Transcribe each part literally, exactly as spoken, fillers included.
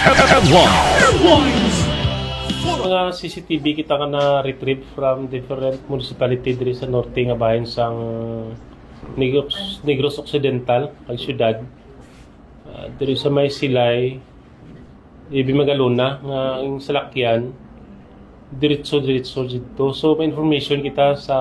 Headlines. Mga C C T V kita nga na-retrieve from different municipality diri sa norte nga bahin sang Negros, Negros Occidental, ang syudad. Uh, diri sa may silay, Ibi Magalona, nga ang salakyan, diretso-diretso dito. So, may information kita sa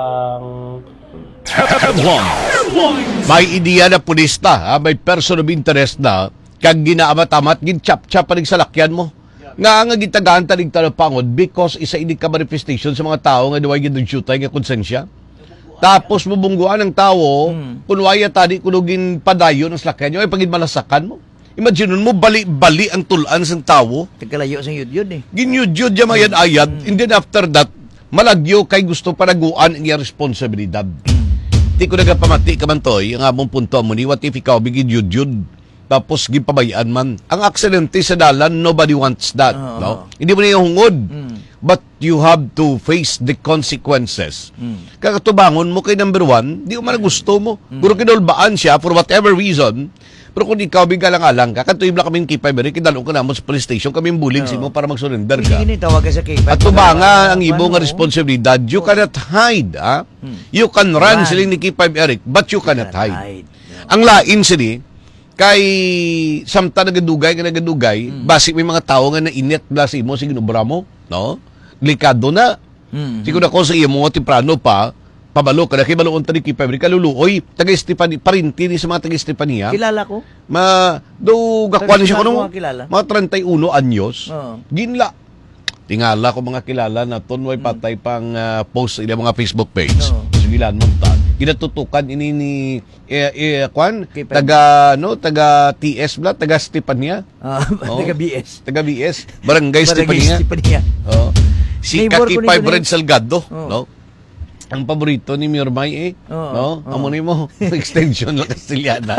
Headlines. May ideya na pulis na, ha? May person of interest na, kag ginaamat-amat, gin-chap-chap pa rin salakyan mo. Nga nga gitagaan tanig talapangod because isa ini ka manifestation sa mga tao nga diway gidugsyutay nga konsensya. Tapos mabungguan ng tao, hmm. kunwaya tadi kunugin padayon ang salakyan nyo, ay pagin malasakan mo. Imagine mo, bali-bali ang tulan sa tao. Tagkalayo sa yun-yun eh. Gin-yun-yun yung ayad-ayad. Hmm. And then after that, malagyo kay gusto panaguan ang responsibilidad. Di ko nagapamati ka man to'y, ang among punto mo ni, what if ikaw bigin yun-yun? Tapos gipabayaan man. Ang aksidente sa dalan, nobody wants that. Uh-huh. No? Hindi mo na yung hungod. Mm. But you have to face the consequences. Mm. Kakatubangon mo kay number one, di mo man gusto mo. Mm. Pero kinulbaan siya for whatever reason. Pero kung ikaw bigalang-alang ka, katuib lang kami yung K five, kidalo ka naman sa police station, kami yung bulig uh-huh. mo para mag-surrender ka. Hindi tawag ka sa K five. At tubanga ang ibong nga responsibilidad. You cannot hide. Ha? Mm. You can run, run. Siling ni K five Eric, but you cannot hide. hide. Yeah. Ang lain sili, kay samta nagadugay nga nagadugay mm. basi may mga tao nga nainit blasi mo sige nubra mo no likado na mm. siguro ko sa iyo mo temprano pa pabalo ka na kay baloon tani kay February kaluluoy taga Estefania parinti ni sa mga taga Estefania kilala ko ma do gakwan siya kuno mga thirty-one anyos oh. Ginla tingala ko mga kilala na ton way patay pang uh, post sa ilang mga Facebook page no. Sigilan mo ta ginatutukan ini ni eh, eh kwan taga no taga T S bla taga Estefania uh, oh. taga B S taga B S barangay Estefania oh si Kaki Five Red Salgado oh. No ang paborito ni Mirmay eh oh. No oh. Amo nimo extension lang Castellana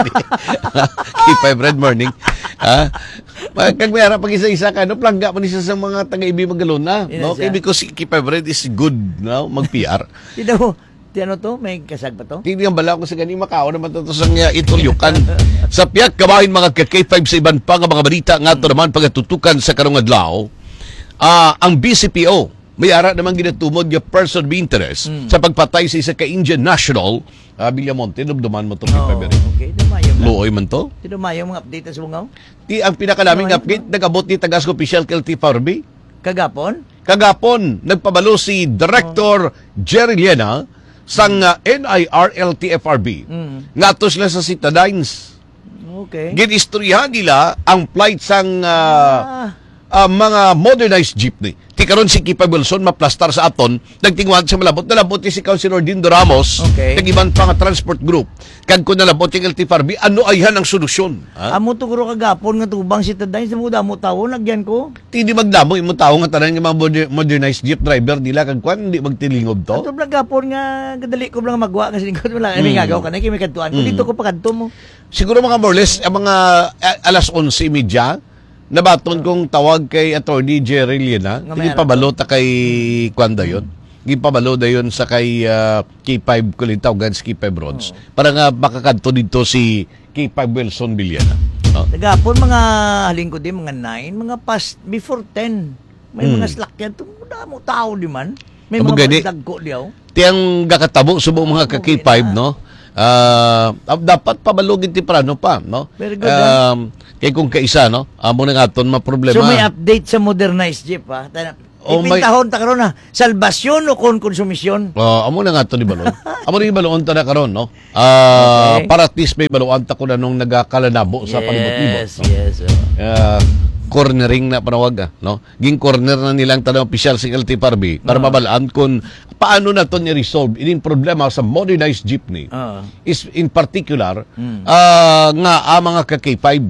K five Red Morning ha kag mayara pag isa-isa ka no plangga man isa sa mga taga Ibi Magalona no kay because K five Red is good no mag-P R Tino Di ano to? May kasag pa to? Hindi ang bala ko sa gani Macau naman to sa nga itulyukan. Sa piyak kabahin mga K five sa iban pa nga mga balita nga to naman pagatutukan sa karong adlaw. Ah, uh, ang B C P O may ara naman ginatumod nga person of interest mm. sa pagpatay sa isa ka Indian national uh, Villamonte dumduman mo to oh, February. Okay, dumayong. Luoy man to. Ti dumayong mga update sa bungaw. Ti ang pinakalaming update nagabot ni Tagasco official K L T F R B. Kagapon? Kagapon nagpabalo si Director oh. Jerry Liena sang uh, N I R L T F R B mm. ngato sila sa Citadines. Okay. Ginistoryahan nila ang flight sang uh, ah. uh, mga modernized jeepney. Ti karon si Kipa Wilson maplastar sa aton nagtingwan sa malabot nalabot ni si Councilor Dindo Ramos okay. Nagiban pa nga transport group kag kun nalabot yung L T F R B ano ayhan ang solusyon ha? Amo to guro kagapon nga tubang Citadines sa muda mo tawo nagyan ko ti di magdamo imo tawo nga tanan nga mga modernized jeep driver nila kag kwan di magtilingob to ato blang gapon nga kadali ko blang magwa kasi lingkod wala hmm. Ay, ngagaw ka na kay may kadtuan ko hmm. Dito ko pa kadto mo siguro mga more or less ang mga uh, alas eleven thirty nabaton kong tawag kay Attorney Jerry Liena hindi pabalo ta kay kwanda yon hindi pabalo da yon sa kay uh, K five Kulitaw Gans K five Roads oh. Para nga makakadto dito si K five Wilson Villena no? Nagapon mga halingko din mga nine mga past before ten may hmm. mga slakyan to mo tao di man may Abo mga dagko diaw tiyang gakatabo subong mga ka K five no uh, dapat pabalugin ti prano pa no very good um, kay kung kaisa no amo na aton ma problema so may update sa modernized jeep ha oh, ipintahon ta karon na salbasyon o kon konsumisyon uh, amo na aton ni balon amo ni balon ta na karon no uh, okay. Para at least may balon ta ko na nung nagakalanabo sa yes, palibot-libot yes no? Yes oh. uh, cornering na panawag no ging corner na nilang tanong official sa L T F R B para uh-huh. Mabalaan kung paano na to ni-resolve ining problema sa modernized jeepney uh-huh. Is in particular hmm. uh, nga ang mga ka K five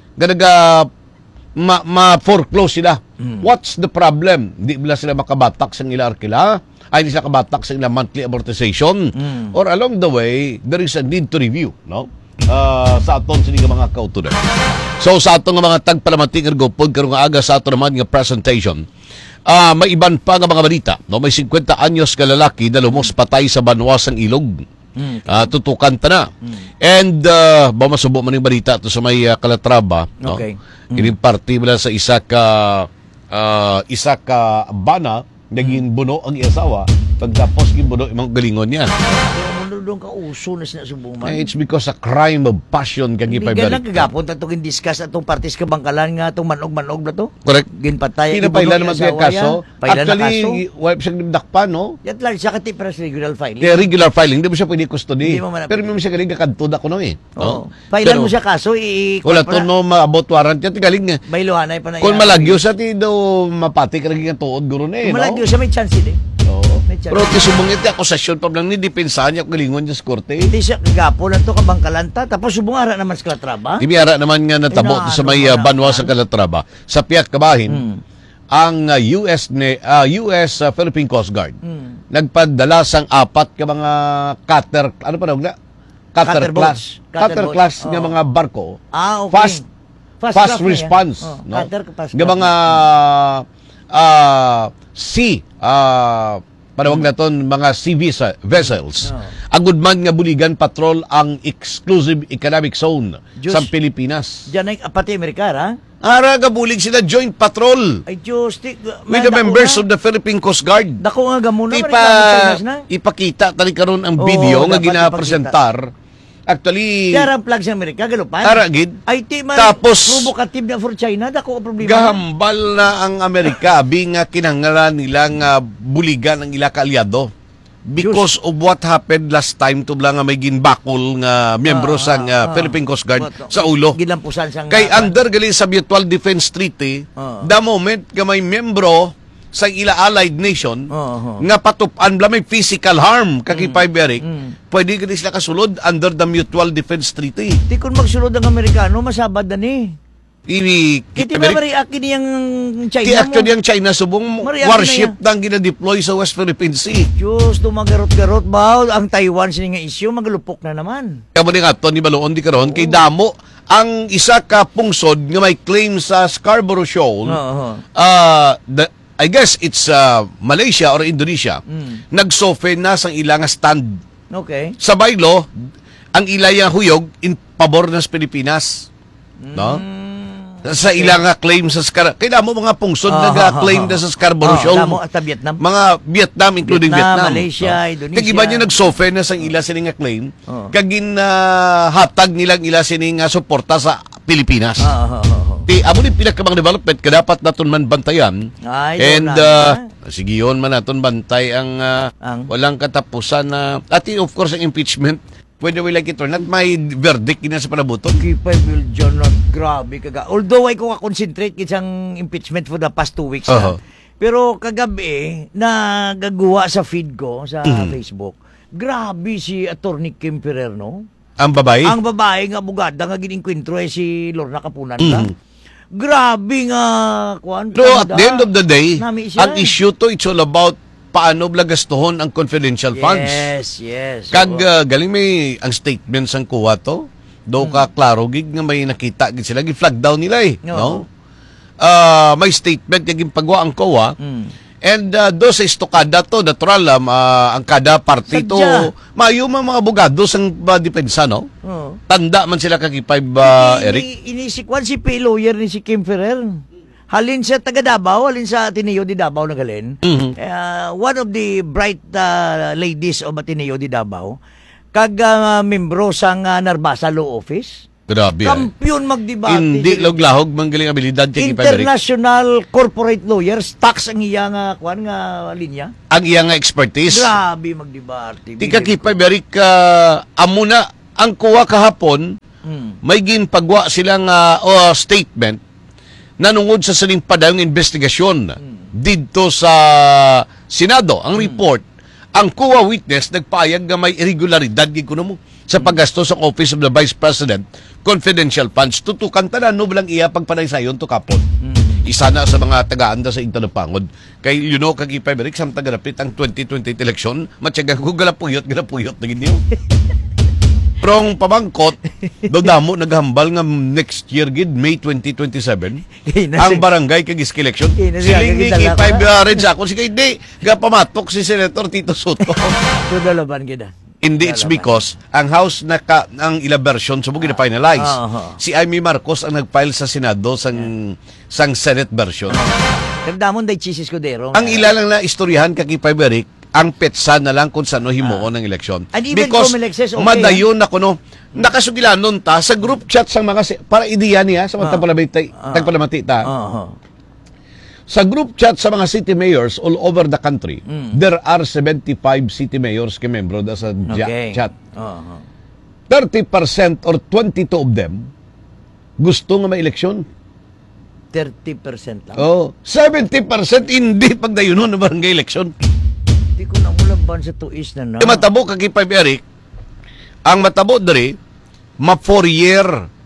ganaga ma, ma-foreclose sila hmm. What's the problem di bila sila makabatak sa ilang arkila ay di sila kabatak sa ilang monthly amortization hmm. Or along the way there is a need to review no uh, sa aton sini nga mga kautunan. So sa aton nga mga tagpalamating ergo pod karon nga aga sa aton naman nga presentation. Ah, uh, may iban pa nga mga balita, no? May fifty anyos ka lalaki na lumos patay sa banwas ang ilog. Mm, Ah, tutukan ta na. And uh, ba masubo man yung balita to sa may uh, Calatrava, no? Okay. Ining party mula sa isa ka ah, isa ka bana naging buno ang iasawa pagtapos gibuno imong galingon niya. Ano doon ka uso na sinasubuman? Eh, It's because a crime of passion kag Hindi ipay ka lang kagapon itong discuss atong partis kabangkalan nga itong manog-manog na to. Correct. Ginpatay. Kinapailan naman kaya kaso. Pailan na kaso. Actually, wala siyang dakpan, no? Yan lang siya kati para sa regular filing. Kaya regular filing, hindi mo siya pwede custody. Hindi mo man- Pero may siya galing kakadtod ako no eh. Oo. No? Pailan Pero mo siya kaso, i- wala to no maabot warrant yan. Galing nga. Bailuhanay pa na Kung malagyo sa ti daw mapati ka rin tuod guro na eh. Kung No? malagyo siya, may chance din. Oo. May chance. Pero tisubong iti akusasyon pa lang ni depensahan niya galingon niya sa korte. Hindi siya kagapon na to kabangkalan ta. Tapos subungara naman sa Calatrava. Ibiyara naman nga natabo Eh, na, sa ano may ba uh, na- banwa sa Calatrava. Sa Piat Kabahin, Hmm. ang uh, U S ne, uh, U S uh, Philippine Coast Guard Hmm. nagpadala sang apat ka mga cutter, ano pa daw na? Cutter, Cutter class. boats. Cutter Cutter boats. class Oo. nga mga barko. Ah, okay. Fast fast, craft na yan. response, Oh, no? cutter, fast Nga craft mga uh, sea uh, panawag na ton mga sea visa, vessels. Oh. Agud man nga buligan patrol ang exclusive economic zone Diyos. sa Pilipinas. Diyan ay apati Amerikar, ha? Ara gabulig sila joint patrol Ay, Diyos. Di, with the members of the Philippine Coast Guard. Dako nga gamuna. Ipa, na. ipakita tali karon ang Oo, video nga dapat ginapresentar. Actually, Kaya ang flag sa Amerika, galupan. ara gid. Ay, ti man. Tapos, provocative na for China. Dako ang problema. gahambal na ang Amerika abi nga kinahanglan nilang uh, buligan ang ila kaalyado. Because of what happened last time to nga may ginbakol nga miyembro Ah, sa ah, uh, Philippine Coast Guard What- sa ulo. Gilampusan sang Kay ah, under gali sa Mutual Defense Treaty, Ah. the moment nga may miyembro sa ila allied nation Oo, oo. nga patupan bla may physical harm kakipay Beric, mm. pwede gali sila kasulod under the Mutual Defense Treaty. Di kung magsulod ang Amerikano, masabad na ni. Iwi Kiti ba mariak kini ang China Ki actually mo? ang China subong Mariaki warship na nang gina-deploy sa West Philippine Sea. Diyos, tumagarot-garot ba? Ang Taiwan sini nga issue, magalupok na naman. Kamo ni nga ni Baloon di karon kay damo ang isa ka pungsod nga may claim sa Scarborough Shoal. Oo. Uh, the, I guess it's uh, Malaysia or Indonesia. Mm. Nag-soften na sang ilang stand. Okay. Sa baylo, ang ilayang huyog in pabor ng Pilipinas. No? Sa ilang nga claim sa Scarborough. Kaya mo mga pungsod Ah, nag-claim ah, na sa ah. Scarborough Ah, Shoal. damo at Vietnam. Mga Vietnam, including Vietnam, Vietnam. Malaysia, Indonesia. Kag iba niya nag-soften na sa ila sining nga claim. Oh. Kag hatag nilang ila sining nga suporta sa Pilipinas. Ah, ah, ah, ah. Ti amo ni pinakamang development ka dapat naton man bantayan. Ay, And doon uh, sige yun man naton bantay ang, uh, Ang? walang katapusan na at of course ang impeachment pwede we like it or not may verdict kina sa panabuton. Kipay Bill John, no, grabe kaga. Although ay ko ka-concentrate kisang impeachment for the past two weeks Uh-huh. na. Pero kagabi, nagagawa sa feed ko sa Mm-hmm. Facebook, grabe si Attorney Kim Ferrer, no? Ang babae. Ang babae nga bugada nga gininkwentro ay si Lorna Kapunan ka. Mhm. Grabe nga, kuan. No, at the end of the day, Nami siya. ang issue to it's all about paano blagastuhon ang confidential funds. Yes, yes. Kag Oo. uh, galing may ang statements ang kuha to. Do ka klaro gig nga may nakita gid sila gi-flag down nila eh, Oo. no? Uh, may statement yung pagwa ang C O A. Mm. And uh, do sa estokada to, natural um, uh, ang kada party to, Sadya. mayo man mga abogado sang uh, depensa, no? Oo. Tanda man sila kakipay ba, Ini- Eric? Inisikwan si P. Lawyer ni si Kim Ferrer. Halin sa taga Davao, halin sa Ateneo di Davao na galin. Mhm. Uh, one of the bright uh, ladies of Ateneo di Davao, kag uh, membro sang uh, Narbasa Law Office. Grabe. ay. Kampiyon magdebate. Hindi loglahog manggaling abilidad kay Eric. International corporate lawyers, tax ang iya nga kuan nga linya. Ang iya nga expertise. Grabe magdebate. Di kakipay Eric, uh, amo na ang kuha kahapon, Hmm. may ginpagwa silang uh, uh, statement nanungod sa siling padayong investigasyon dito sa Senado. Ang report, ang C O A witness nagpayag nga may irregularidad gid kuno mo sa paggasto sa Office of the Vice President confidential funds. Tutukan tanan no bilang iya pagpanaysayon to kapon. Isa na sa mga taga-anda sa Intanapangod. Kay you know kagipay Eric sam taga-dapit ang twenty twenty-eight election, matyaga ko galapuyot galapuyot na gid niyo. Pero ang pamangkot, do damo naghambal nga next year gid May twenty twenty-seven Eh, nasi- ang barangay kag election. Eh, nasi- Siling ni nagdala Kipay ka. Biarritz ako si kay di ga pamatok si Senator Tito Soto. So dalaban kita. Hindi, it's Lalabas. because ang House na ka, ang ilang version subong gina-finalize. Ah, ah, ah. Si Amy Marcos ang nag-file sa Senado sang sang Senate version. Nagdamon day chisis ko dero. Ang ilalang na istoryahan kay Paberic, ang petsa na lang kung saan himuon ng eleksyon. And even Because Comelexes, okay, madayon na kuno nakasugilan nun ta sa group chat sang mga si- para ideya niya sa mga tagpalamati tagpalamati ta. Oo. Sa group chat sa mga city mayors all over the country, Mm. there are seventy-five city mayors ka membro da sa ja- Okay. chat. Oo. thirty percent or twenty-two of them gusto nga may eleksyon. thirty percent lang. Oh, seventy percent hindi pagdayunon ng barangay election. Hindi ko na ulamban sa tuis na na. Yung matabo kay Pipe Eric, ang matabo diri ma four year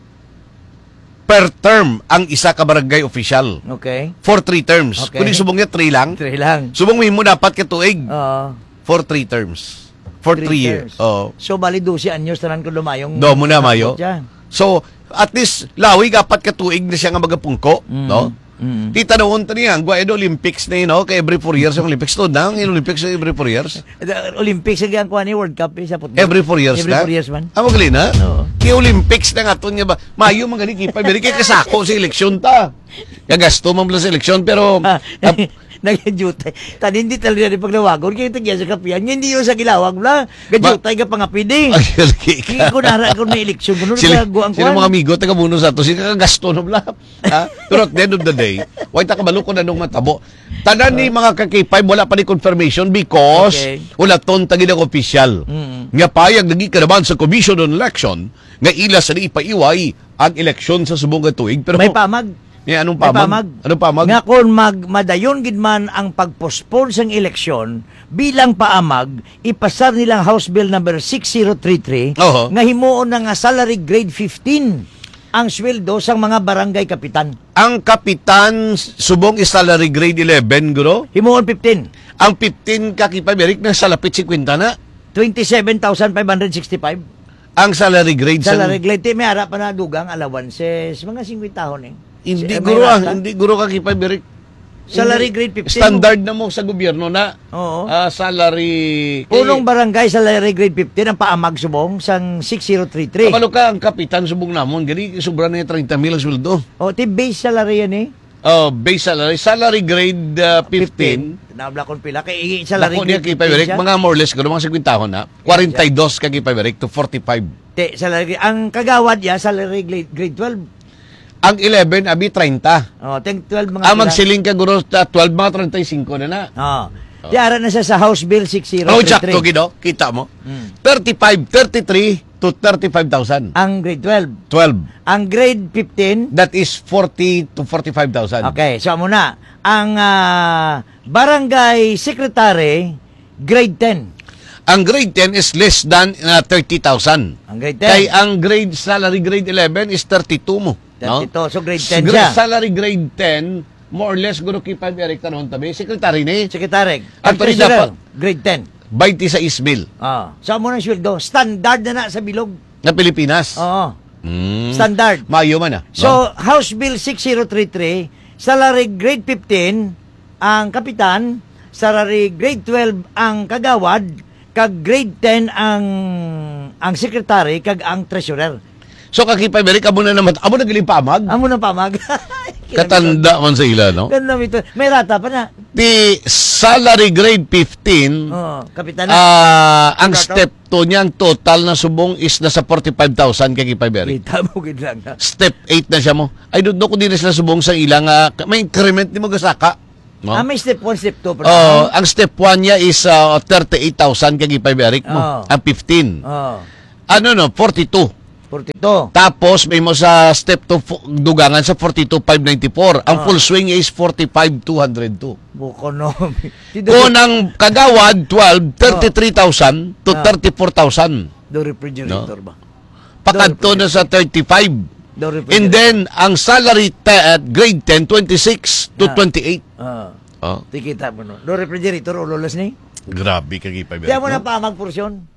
per term ang isa ka barangay official. Okay. For three terms. Okay. Kung subong niya three lang, Three lang. subong mo dapat ka tuig Oo. for three terms. For three, years. terms. Oh. So, bali dosi anyos tanan ko lumayong. Do mo na mayo. Dyan. So, at least lawig apat ka tuig na siya nga magapungko, Mm. no? Mm. Tita noon tani ang Guaido Olympics na yun, no? Kay every four years ang Olympics to na, ang Olympics sa every four years. The Olympics ang kuha ni World Cup eh, sa football. Every four years Every na. four years man. Ah, magaling na? Oo. Kay Olympics na nga to niya ba? Mayo man gani kipa, beri kay kasako sa eleksyon ta. Gagasto man pala sa eleksyon pero Ah, ah, Nag-jutay. Tadi hindi talaga rin paglawagon. Kaya ito kaya sa kapiyan. Hindi yun sa gilawag na. Gajutay ka pangapidi. ay, lagi ka. Kaya ko nara ko na eleksyon. Kuno Sila, na guang sila kuan. mga amigo, taga muno sa to, sila kagasto na bla. Ha? Pero at the end of the day, why ta kabalo ko na nung matabo. Tanan ni mga kakipay, wala pa ni confirmation because Okay. wala ton tagi ng official. Mm. Nga payag nagi kanaban sa Commission on Election, nga ila sa ipaiway ang eleksyon sa subong nga tuig. Pero May pamag. Nga, anong May pamag? pamag. Anong pamag? Nga kung mag, madayon gid man ang pagpospone sang eleksyon, bilang paamag, ipasar nilang House Bill number six zero three three Oho. nga himuon na nga salary grade fifteen ang sweldo sang mga barangay kapitan. Ang kapitan subong is salary grade eleven, guro. Himuon fifteen. Ang fifteen kakipay, Berik, na salapit fifty na. twenty-seven thousand five hundred sixty-five. Ang salary grade sa... Salary grade, ti, may harap pa na dugang allowances, mga fifty tahon eh. Hindi Si- may guro ah, rata. hindi guro kakipay, Berik. Salary Hindi. grade fifteen. Standard na mo sa gobyerno na. Oo. ah, salary... Punong barangay salary grade fifteen ang paamag subong sang six zero three three. Kabalo ka, ang kapitan subong namon, gani, sobra na yung thirty mil ang sweldo. O, ti base salary yan eh. Oh, base salary. Salary grade uh, fifteen. Naabla kon pila. Kay salary Lako niya grade kipay, Berik, siya. mga more or less, guro, mga fifty tahon na. forty-two ka kipay, Berik, to forty-five. Te, salary grade. Ang kagawad ya, salary grade, grade twelve. Ang eleven, abi, thirty. O, teng twelve mga Ang pila. magsiling ka, guro, ta- twelve, mga thirty-five na na. O. Di ara na siya sa House Bill six zero Oh, three sakto, three. gido. Kita mo. Mm. thirty-five, thirty-three to thirty-five thousand. Ang grade twelve. twelve. Ang grade fifteen, That is forty to forty-five thousand. okay, so muna. Ang ah, barangay secretary, grade ten. Ang grade ten is less than uh, thirty thousand. Ang grade ten. Kay ang grade salary grade eleven is thirty-two mo. No? thirty-two. So grade ten Gra- siya. Salary grade ten, more or less, guro kipay Eric tanon tabi, secretary ni. Secretary. Ang Ang pwede treasurer, dapat- grade ten. twenty-six mil Ah. So mo na sweldo, standard na na sa bilog. na Pilipinas. Oo. Mm. Standard. Mayo man ah. So, no? House Bill six zero three three, salary grade fifteen ang kapitan, salary grade twelve ang kagawad, kag grade ten ang ang secretary, kag ang treasurer. So kakipay Eric, amo na naman, amo na giling pamag. Amo na pamag. Katanda man sa ila, no? Ganda ito. May rata pa na. The salary grade fifteen, Oh, kapitan na. ah ang Ano to? step two niya, ang total na subong is nasa forty-five thousand kakipay Eric. Kita mo gid lang na. Step eight na siya mo. I don't know kung di na sila subong sa ilang, ah, may increment ni mo gasaka. No? Ah, may step one, step two pa. Oh, ang step one niya is uh, thirty-eight thousand kakipay Eric mo. Oh. Ang fifteen. Oh, Ano no, forty-two. forty-two. Tapos may mo sa step two fu- dugangan sa forty-two five ninety-four. Ang Ah. full swing is forty-five two oh two. Buko no. Kung ang kagawad twelve, thirty-three thousand to Ah. thirty-four thousand. Do refrigerator ba? Pakadto na sa thirty-five. Do And refrigerator. then ang salary te- at grade ten, twenty-six to Ah. twenty-eight. Ah. Oh, Tikita mo no. Do refrigerator ulolas ni. grabe kagipay. Kaya mo na pa magporsyon.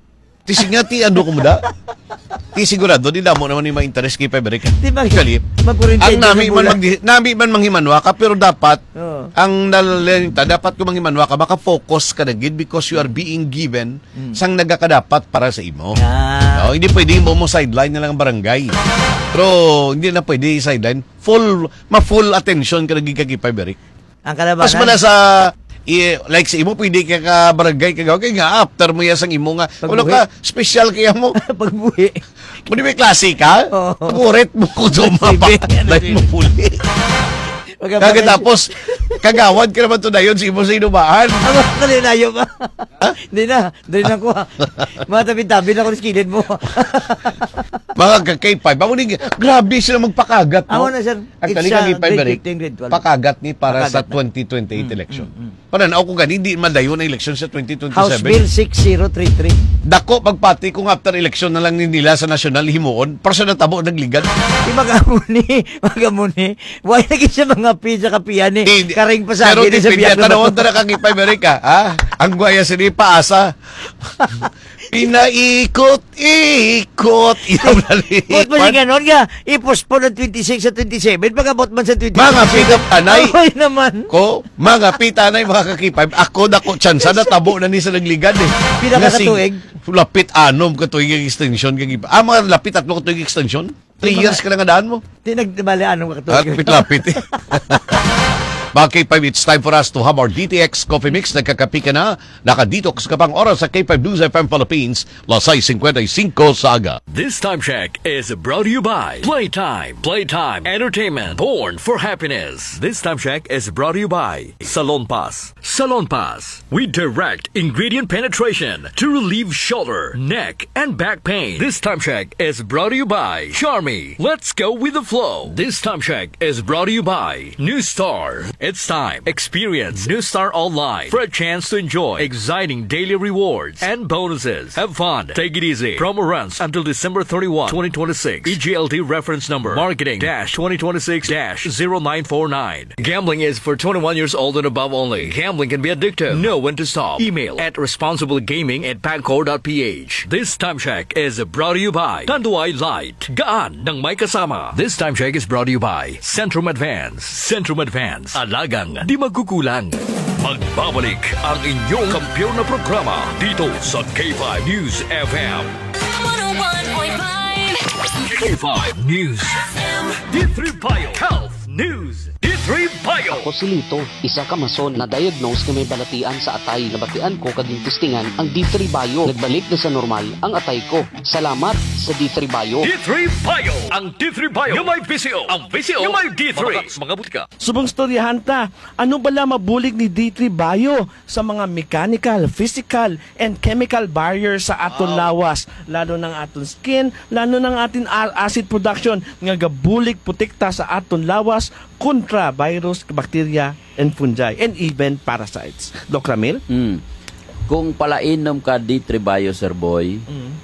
Ti singa ti ano ko mo da? Ti sigurado di damo naman ni ma-interest kay Peberic. Di ba? Kali. Magkurinti Ang nami man mag nami man manghimanwa ka pero dapat Oo. ang nalalenta dapat ko manghimanwa ka maka-focus ka na gid because you are being given sang nagakadapat para sa imo. Ah. No, hindi pwede mo mo sideline na lang ang barangay. Pero hindi na pwede sideline. Full ma-full attention ka naging kay Peberic. Ang kalabanan. Mas mala sa i, like sa imo pwede ka ka barangay ka kay nga after mo yasang imo nga uno ka special kaya mo Pagbuhi. mo di may klase ka Oo. paborit mo ko dumapa dahil mo puli kagitapos kagawad ka naman to na yun sa imo sa inumaan. Ang kalinayo ba? Hindi na. Hindi na ko. Mga tabi-tabi na ko sa kilid mo. Mga kakay-five. Ako ni, grabe sila magpakagat, no? Ako na, sir. Ang It's, kalingang uh, kay grade fifteen, grade twelve. pakagat ni para Pakagat sa na. twenty twenty-eight election. Pananaw ko gani, hindi madayo na election sa twenty House Bill twenty-seven. six zero three three. Dako, pagpati kung after election na lang ni nila sa national himuon, para sa natabo, nagligad. Di magamuni. Magamuni. Why naging siya mga pizza kapiyan eh. Hindi. Karing pa sa Pero akin. di pinya, tanawon na kakipay, Amerika. Ha? Ang guaya sini paasa. Pinaikot-ikot. Bot mo siya ganon nga. I-postpone ng twenty-six sa twenty-seven. Pagabot man sa twenty-six. Mga pick-up anay. Ay naman. Ko, mga pitanay, mga kakipay. Ako dako tsansa na tabo na ni sa nagligad eh. Pila ka Nga sing- katuig? Lapit anom katuig ang extension. kag- Ah, mga lapit at katuig extension? Three years ka lang nga daan mo. Di nagdabali anong Ah, kakatuig. lapit-lapit eh. Mga K five, it's time for us to have our D T X Coffee Mix. Nagkakapi ka na. Nakadetox ka pang oras sa K five News F M Philippines. Lasay fifty-five sa aga. This time check is brought to you by Playtime. Playtime Entertainment. Born for happiness. This time check is brought to you by Salon Pass. Salon Pass. We direct ingredient penetration to relieve shoulder, neck, and back pain. This time check is brought to you by Charmy. Let's go with the flow. This time check is brought to you by New Star. It's time. Experience New Star Online for a chance to enjoy exciting daily rewards and bonuses. Have fun. Take it easy. Promo runs until December thirty-first, twenty twenty-six. E G L T reference number marketing dash twenty twenty-six dash zero nine four nine. Gambling is for twenty-one years old and above only. Gambling can be addictive. Know when to stop. Email at responsiblegaming at pagcor dot p h. This time check is brought to you by Tanduay Light. Gaan ng may kasama. This time check is brought to you by Centrum Advance. Centrum Advance. Alagang di magkukulang. Magbabalik ang inyong kampiyon na programa dito sa K five News F M. one oh one point five K five News F M. D three Bio Health News. D three Bio. Ako si Lito, isa ka mason na diagnose na may balatian sa atay. Nabatian ko kading testingan ang D three Bio. Nagbalik na sa normal ang atay ko. Salamat sa D three Bio. D three Bio. Ang D three Bio. Yung may P C O. Ang P C O. Yung may D three. Mga butika. Subong storyahan ta, ano bala mabulig ni D three Bio sa mga mechanical, physical, and chemical barriers sa aton lawas, lalo ng aton skin, lalo ng atin a- acid production nga gabulig putikta sa aton lawas kontra virus, bacteria, and fungi, and even parasites. Doc Ramil? Mm. Kung palainom ka D three Bio, Sir Boy,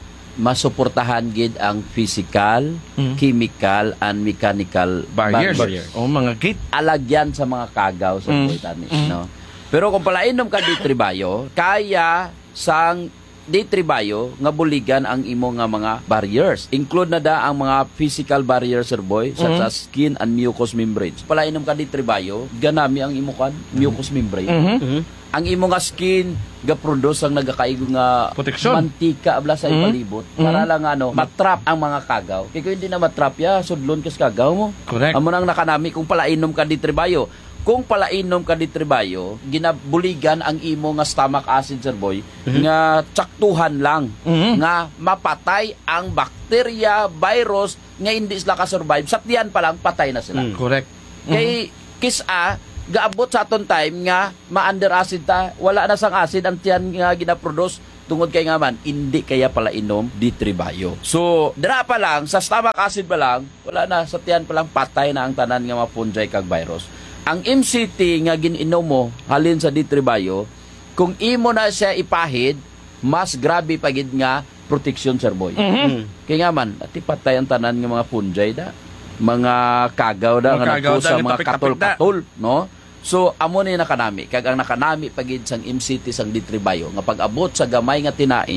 masuportahan gid ang physical, chemical, and mechanical barriers. O mga gate. Alagyan sa mga kagaw sa boy tanis, no? Pero kung palainom ka D three Bio, kaya sang D three Bio nga buligan ang imo nga mga barriers. Include na da ang mga physical barriers, Sir Boy, such as skin and mucous membranes. Palainom ka D three Bio, ganami ang imo kan mucous membrane. Ang imo nga skin ga-produce ang nagakaigo nga Proteksyon. mantika abla sa ipalibot para lang ano matrap ang mga kagaw. Kaya kung hindi na matrap ya, sudlon kas kagaw mo. Correct. Amo nang nakanami kung palainom ka D three Bio. Kung palainom ka D three Bio, ginabuligan ang imo nga stomach acid, Sir Boy, nga tsaktuhan lang nga mapatay ang bakterya, virus nga hindi sila ka-survive. Sa tiyan pa lang patay na sila. Correct. Kay kisa gaabot sa aton time nga ma-under acid ta, wala na sang acid ang tiyan nga ginaproduce tungod kay nga man hindi kaya pala inom D three Bio. So dira pa lang sa stomach acid pa lang, wala na sa tiyan pa lang patay na ang tanan nga mga fungi kag virus. Ang M C T nga gininom mo halin sa D three Bio, kung imo na siya ipahid, mas grabe pagid nga protection, Sir Boy. Kaya nga man, ati patay ang tanan nga mga fungi da, mga kagaw da, Mga nga kagaw nagpusa, da, nga mga tapik-tapik katol-katol, no? So, amo ni nakanami. Kag ang nakanami pagid sang M C T sang D three Bio, nga pag-abot sa gamay nga tinai,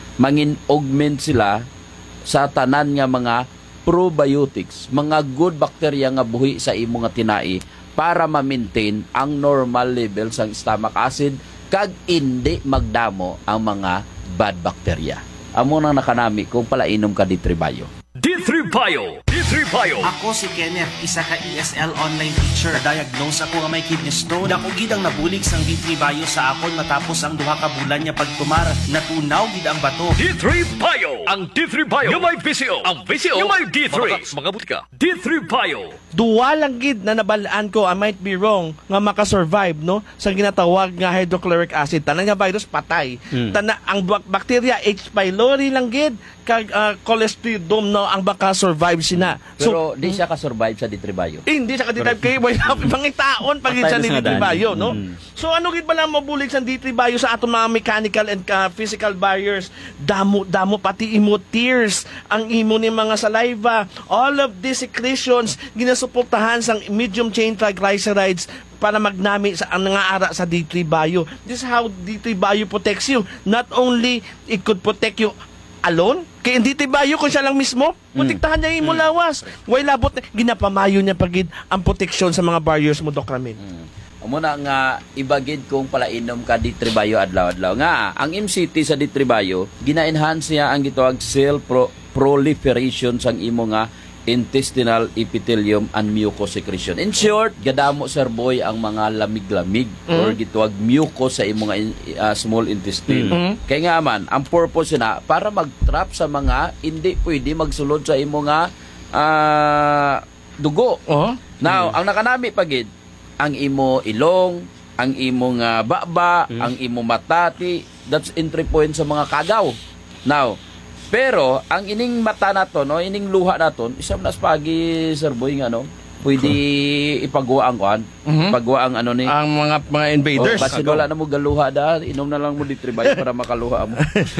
mangin-augment sila sa tanan nga mga probiotics, mga good bacteria nga buhi sa imo nga tinai para ma-maintain ang normal level sang stomach acid kag hindi magdamo ang mga bad bacteria. Amo nang nakanami kung palainom ka D three Bio. D three Bio. D three Bio. Ako si Kenneth, isa ka E S L online teacher. Na-diagnose ako nga may kidney stone. Ako gid ang nabulig sang D three Bio sa akon matapos ang duha ka bulan niya pagtumar. Natunaw gid ang bato. D three Bio. Ang D three Bio yung may V C O. Ang V C O yung may D three. Mga, mga butika. D three Bio. Duwa lang gid na nabalaan ko, I might be wrong, nga makasurvive no sa ginatawag nga hydrochloric acid. Tanan nga virus patay. Hmm. Tana ang bak- bacteria H. pylori lang gid kag uh, Clostridium no ang baka survive sina. Pero di siya ka-survive sa D three Bio. Eh, hindi siya ka-detype kay boy. Mga taon pag siya ni D three Bio, no? Mm. So ano gid ba lang mabulig sa D three Bio sa atong mga mechanical and uh, physical barriers? Damo damo pati imo tears, ang imo ni mga saliva, all of these secretions ginasuportahan sang medium chain triglycerides para magnami sa ang nangaara sa D three Bio. This is how D three Bio protects you. Not only it could protect you alone, kaya hindi tibayo kung siya lang mismo, protektahan niya yung lawas. Way labot, ginapamayo niya pagid ang proteksyon sa mga barriers mo, Doc Ramin. Mm. Muna nga ibagid kung palainom ka D three Bio adlaw-adlaw. Nga, ang M C T sa D three Bio, gina-enhance niya ang gitawag cell pro- proliferation sang imo nga intestinal epithelium and mucous secretion. In short, gadamo sir boy ang mga lamig-lamig mm-hmm. or gitawag mucus sa imong uh, small intestine. Mm-hmm. Kaya nga man, ang purpose na para mag-trap sa mga hindi pwede magsulod sa imong nga uh, dugo. Uh-huh. Now, mm-hmm. ang nakanami pagid ang imo ilong, ang imo nga baba, mm-hmm. ang imo matati, that's entry point sa mga kagaw. Now, pero ang ining mata nato no, ining luha naton, isang nas pagi Sir Boy nga no, pwede ipagawa ang kuan, mm-hmm. pagawa ang ano ni ang mga mga invaders. Oh, basta wala na mo galuha da, inom na lang mo D three Bio para makaluha mo.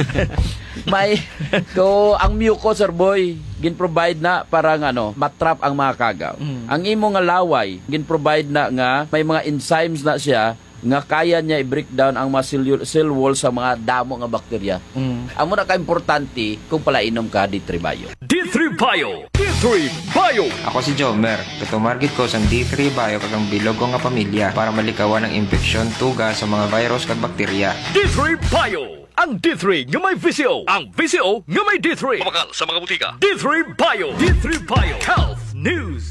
May ko ang muco Sir Boy gin-provide na para nga ano, matrap ang mga kagaw. Mm. Ang imo nga laway gin-provide na nga may mga enzymes na siya nga kaya niya i-break down ang mga cell, cell wall sa mga damo nga bakterya. Mm. Ang muna ka-importante kung palainom ka D three Bio. D three Bio. D three Bio. Ako si Jomer. Katumargit ko sang D three Bio kagang bilog ko nga pamilya para malikawan ang infeksyon, tuga sa mga virus kag bakterya. D three Bio. Ang D three nga may V C O. Ang V C O nga may D three. Pamakal sa mga butika. D three Bio. D three Bio. Health News.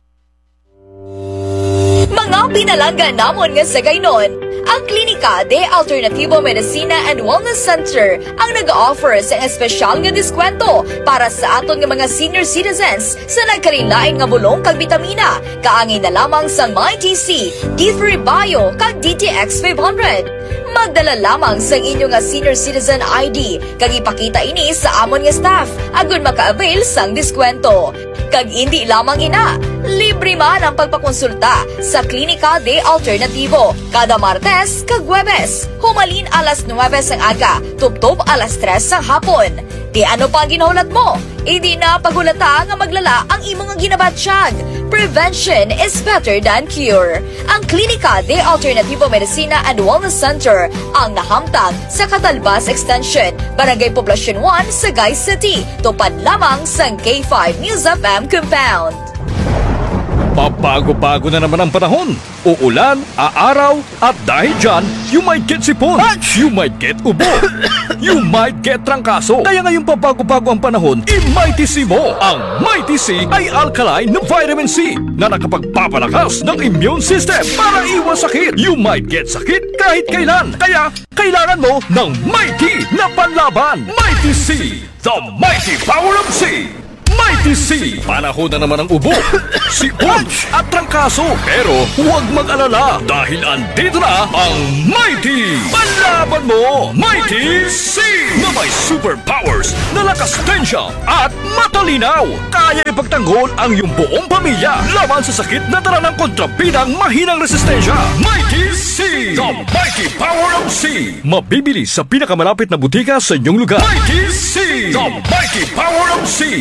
Mga pinalanggan namon nga sa gaynon, ang Klinika de Alternativo Medicina and Wellness Center ang nag-offer sa espesyal nga diskwento para sa aton nga mga senior citizens sa nagkarilain nga bulong kag bitamina, kaangin na lamang sa MyTC, D three Bio kag D T X five hundred. Magdala lamang sa inyo nga senior citizen I D kag ipakita ini sa amon nga staff agon maka-avail sang diskwento. Kag hindi lamang ina, libre man ang pagpakonsulta sa Klinika de Alternativo kada Martes kag Huwebes, humalin alas nuwebes ang aga, tuptop alas tres ang hapon. Di ano pa ginaulat mo? Idi na pagulata nga maglala ang imong ginabatsyag. Prevention is better than cure. Ang Klinika de Alternativo Medicina and Wellness Center ang nahamtang sa Catalbas Extension, Barangay Poblacion one, Sagay City, tupad lamang sa K five News F M compound. Pabago-bago na naman ang panahon. Uulan, aaraw, at dahil dyan, you might get sipon, you might get ubo, you might get trangkaso. Kaya ngayong pabago-bago ang panahon, i-Mighty C mo. Ang Mighty C ay alkaline ng vitamin C na nakapagpapalakas ng immune system para iwas sakit. You might get sakit kahit kailan. Kaya, kailangan mo ng Mighty na panlaban. Mighty C, the mighty power of C. Mighty C! Panahon na naman ang ubo, sipon at trangkaso. Pero huwag mag-alala dahil andito na ang Mighty! Panlaban mo! Mighty C! Na may superpowers na lakas tensya at matalinaw. Kaya ipagtanggol ang iyong buong pamilya laban sa sakit na dala ng kontrabidang mahinang resistensya. Mighty C! The mighty power of C! Mabibili sa pinakamalapit na butika sa inyong lugar. Mighty C! The mighty power of C!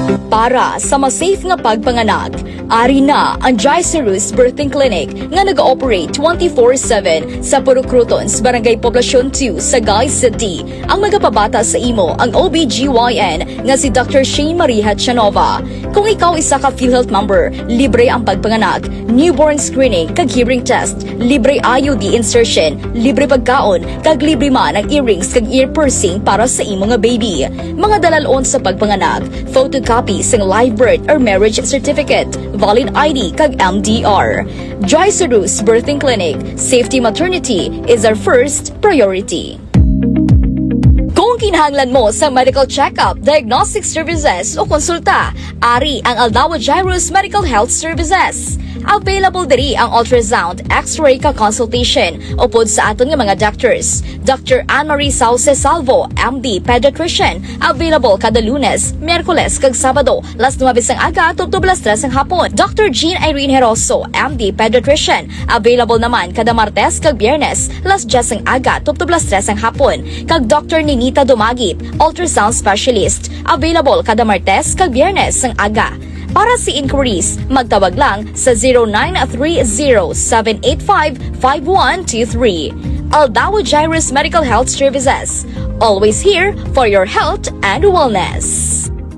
Para sa mas safe nga pagpanganak, ari na ang Jaiserus Birthing Clinic nga nag-ooperate twenty-four seven sa Purukrutons, Barangay Poblacion two, Sagay City. Ang magapabata sa imo ang O B G Y N nga si Doctor Shane Marie Hatchanova. Kung ikaw isa ka PhilHealth member, libre ang pagpanganak, newborn screening, kag hearing test, libre I U D insertion, libre pagkaon, kag libre man ang earrings kag ear piercing para sa imo nga baby. Mga dalalon sa pagpanganak, photocopy sang live birth or marriage certificate, valid I D kag M D R. Jaiserus Birthing Clinic, safety maternity is our first priority. Kung kinahanglan mo sa medical check-up, diagnostic services o konsulta, ari ang Aldawa Jairus Medical Health Services. Available diri ang ultrasound, x-ray ka consultation upod sa aton nga mga doctors. Doctor Anne-Marie Sauce Salvo, M D Pediatrician, available kada Lunes, Miyerkules kag Sabado, las nuwabis ang aga tubtob las tres ang hapon. Doctor Jean Irene Heroso, M D Pediatrician, available naman kada Martes kag Biyernes, las diyes ang aga tubtob las tres ang hapon. Kag Doctor Ninita Dumagip, ultrasound specialist, available kada Martes kag Biyernes ang aga. Para sa inquiries, magtawag lang sa zero nine three zero seven eight five five one two three. Aldawa Jairus Medical Health Services. Always here for your health and wellness.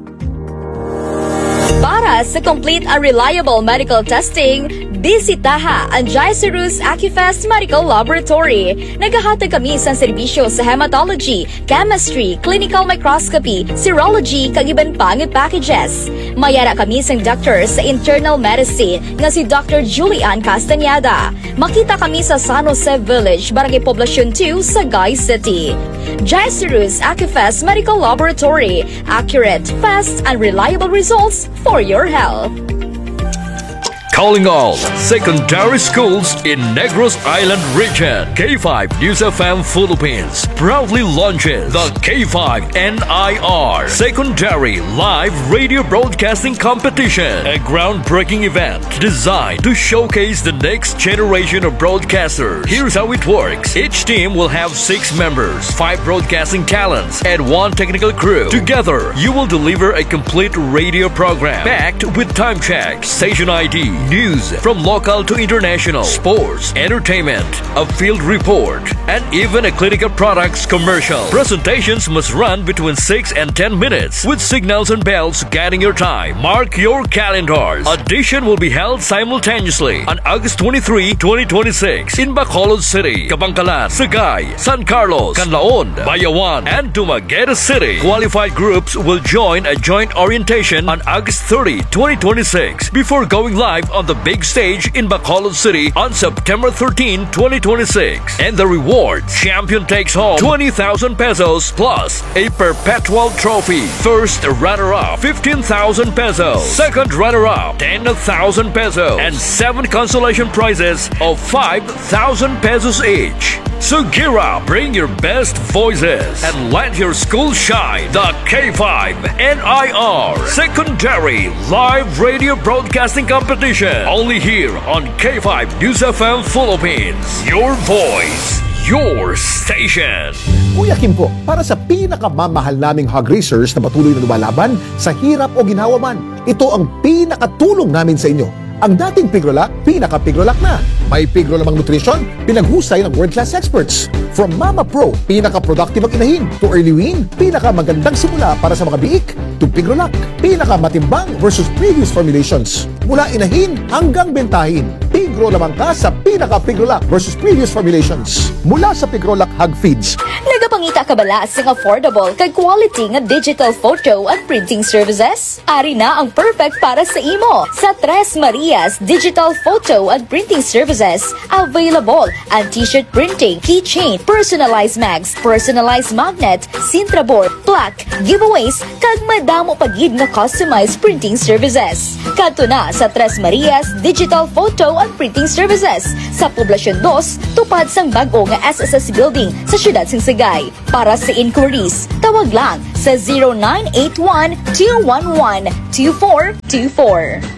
Para sa complete and reliable medical testing, bisitaha ang Jaiserus Acufest Medical Laboratory. Naghahatag kami sa serbisyo sa hematology, chemistry, clinical microscopy, serology, kag iban pang packages. Mayara kami sa doctor sa internal medicine nga si Doctor Julian Castañeda. Makita kami sa San Jose Village, Barangay Poblacion two, Sagay City. Jaiserus Acufest Medical Laboratory. Accurate, fast, and reliable results for your health. Calling all secondary schools in Negros Island region. K five News F M Philippines proudly launches the K five N I R Secondary Live Radio Broadcasting Competition, a groundbreaking event designed to showcase the next generation of broadcasters. Here's how it works. Each team will have six members, five broadcasting talents, and one technical crew. Together, you will deliver a complete radio program packed with time check, station I D, news from local to international, sports, entertainment, a field report, and even a clinical products commercial. Presentations must run between six and ten minutes with signals and bells guiding your time. Mark your calendars. Audition will be held simultaneously on August twenty-third, twenty twenty-six in Bacolod City, Kabangkalan, Sagay, San Carlos, Canlaon, Bayawan, and Dumaguete City. Qualified groups will join a joint orientation on August thirtieth, twenty twenty-six before going live on the big stage in Bacolod City on September thirteenth, twenty twenty-six. And the reward: champion takes home twenty thousand pesos plus a perpetual trophy. First runner-up, fifteen thousand pesos. Second runner-up, ten thousand pesos. And seven consolation prizes of five thousand pesos each. So gear up, bring your best voices, and let your school shine. The K five N I R Secondary Live Radio Broadcasting Competition. Only here on K five News F M Philippines. Your voice, your station. Kuya Kim po, para sa pinakamamahal naming hog racers na patuloy na lumalaban sa hirap o ginhawa man, ito ang pinakatulong namin sa inyo. Ang dating Pigrolac, pinaka-Pigrolac na. May Pigro lamang nutrition, pinaghusay ng world-class experts. From Mama Pro, pinaka-productive ang inahin, to Early Wean, pinaka-magandang simula para sa mga biik, to Pigrolac, pinaka-matimbang versus previous formulations. Mula inahin hanggang bentahin, Pigro lamang ka sa pinaka-Pigrolac versus previous formulations. Mula sa Pigrolac Hog Feeds. Nagapangita ka bala sa affordable kag quality nga digital photo at printing services? Ari na ang perfect para sa imo. Sa Tres Marias Digital Photo and Printing Services, available ang t-shirt printing, keychain, personalized mags, personalized magnet, Sintra board, plaque, giveaways, kag madamo pagid nga customized printing services. Kadto na sa Tres Marias Digital Photo and Printing Services sa Poblacion two, tupad sang bag-o nga S S S Building sa siyudad sing Sagay. Para sa inquiries, tawag lang sa zero nine eight one, two one one, two four two four.